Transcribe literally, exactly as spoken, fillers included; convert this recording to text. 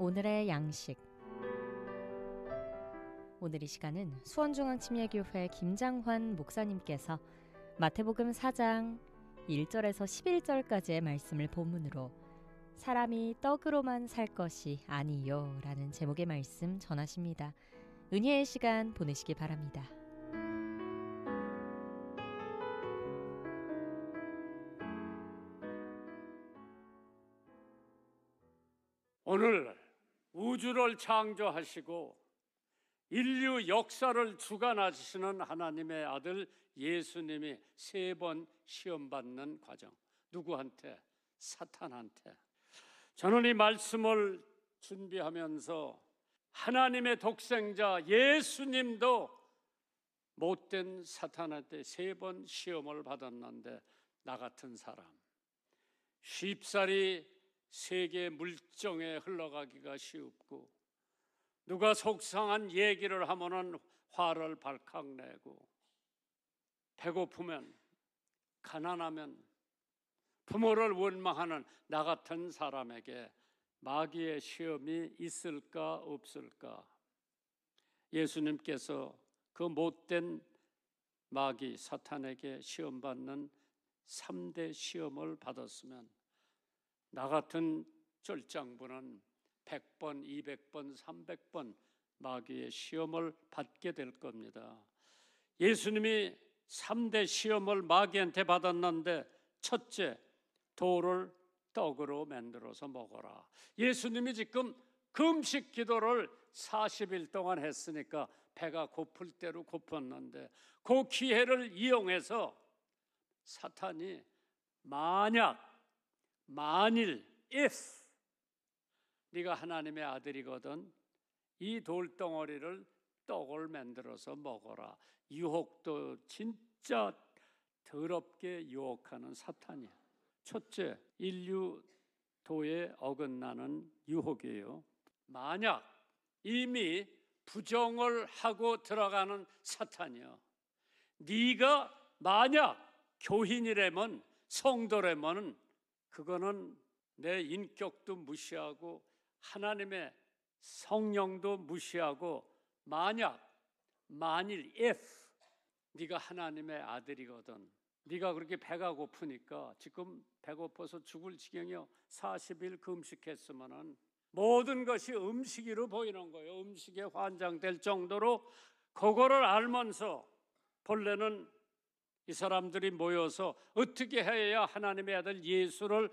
오늘의 양식. 오늘 이 시간은 수원중앙침례교회 김장환 목사님께서 마태복음 사 장 일 절에서 십일 절까지의 말씀을 본문으로 사람이 떡으로만 살 것이 아니요 라는 제목의 말씀 전하십니다. 은혜의 시간 보내시기 바랍니다. 오늘 우주를 창조하시고 인류 역사를 주관하시는 하나님의 아들 예수님이 세 번 시험받는 과정. 누구한테? 사탄한테. 저는 이 말씀을 준비하면서 하나님의 독생자 예수님도 못된 사탄한테 세 번 시험을 받았는데 나 같은 사람 쉽사리 세계 물정에 흘러가기가 쉽고 누가 속상한 얘기를 하면은 화를 발칵 내고 배고프면 가난하면 부모를 원망하는 나 같은 사람에게 마귀의 시험이 있을까 없을까? 예수님께서 그 못된 마귀 사탄에게 시험받는 삼 대 시험을 받았으면 나 같은 쫄장부는 백 번, 이백 번, 삼백 번 마귀의 시험을 받게 될 겁니다. 예수님이 삼 대 시험을 마귀한테 받았는데 첫째, 돌을 떡으로 만들어서 먹어라. 예수님이 지금 금식 기도를 사십 일 동안 했으니까 배가 고플 대로 고팠는데 그 기회를 이용해서 사탄이 만약 만일 if 네가 하나님의 아들이거든 이 돌덩어리를 떡을 만들어서 먹어라. 유혹도 진짜 더럽게 유혹하는 사탄이야. 첫째, 인류도에 어긋나는 유혹이에요. 만약 이미 부정을 하고 들어가는 사탄이야. 네가 만약 교인이라면 성도라면 그거는 내 인격도 무시하고 하나님의 성령도 무시하고 만약 만일 if 네가 하나님의 아들이거든 네가 그렇게 배가 고프니까 지금 배고파서 죽을 지경이요 사십 일 금식했으면은 모든 것이 음식으로 보이는 거예요. 음식에 환장될 정도로 그거를 알면서 본래는 이 사람들이 모여서 어떻게 해야 하나님의 아들 예수를